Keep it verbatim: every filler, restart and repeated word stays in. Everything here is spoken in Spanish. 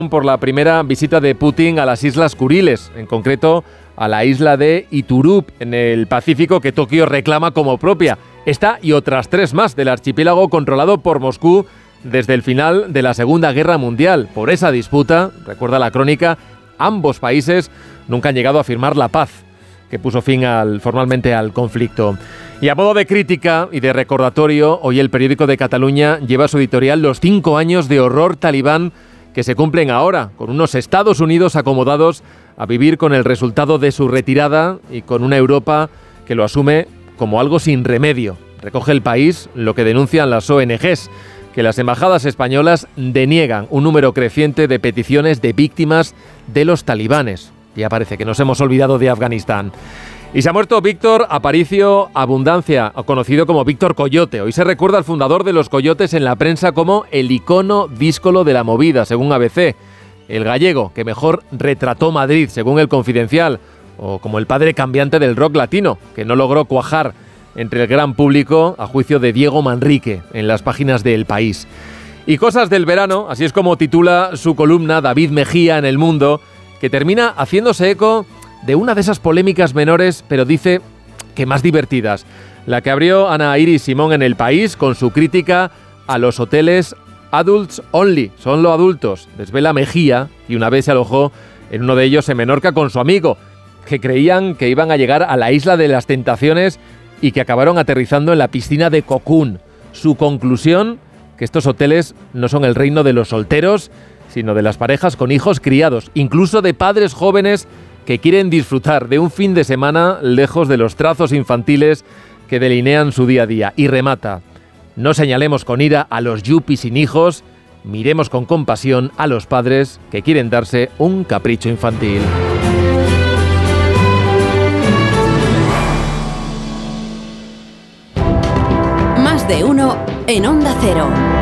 por la primera visita de Putin a las Islas Kuriles, en concreto a la isla de Iturup, en el Pacífico, que Tokio reclama como propia. Esta y otras tres más del archipiélago controlado por Moscú desde el final de la Segunda Guerra Mundial. Por esa disputa, recuerda la crónica, ambos países nunca han llegado a firmar la paz que puso fin al, formalmente al conflicto. Y a modo de crítica y de recordatorio, hoy el periódico de Cataluña lleva a su editorial los cinco años de horror talibán que se cumplen ahora, con unos Estados Unidos acomodados a vivir con el resultado de su retirada y con una Europa que lo asume como algo sin remedio. Recoge El País lo que denuncian las O N Ges, que las embajadas españolas deniegan un número creciente de peticiones de víctimas de los talibanes. Ya parece que nos hemos olvidado de Afganistán. Y se ha muerto Víctor Aparicio Abundancia, conocido como Víctor Coyote. Hoy se recuerda al fundador de los Coyotes en la prensa como el icono díscolo de la movida, según A B C. El gallego que mejor retrató Madrid, según El Confidencial, o como el padre cambiante del rock latino, que no logró cuajar entre el gran público, a juicio de Diego Manrique, en las páginas de El País. Y cosas del verano, así es como titula su columna David Mejía en El Mundo, que termina haciéndose eco de una de esas polémicas menores, pero dice que más divertidas, la que abrió Ana Iris Simón en El País con su crítica a los hoteles Adults Only, son los adultos. Desvela Mejía, y una vez se alojó en uno de ellos en Menorca con su amigo, que creían que iban a llegar a la isla de las tentaciones y que acabaron aterrizando en la piscina de Cocoon. Su conclusión, que estos hoteles no son el reino de los solteros, sino de las parejas con hijos criados, incluso de padres jóvenes que quieren disfrutar de un fin de semana lejos de los trazos infantiles que delinean su día a día. Y remata: no señalemos con ira a los yuppies sin hijos, miremos con compasión a los padres que quieren darse un capricho infantil. Más de uno en Onda Cero.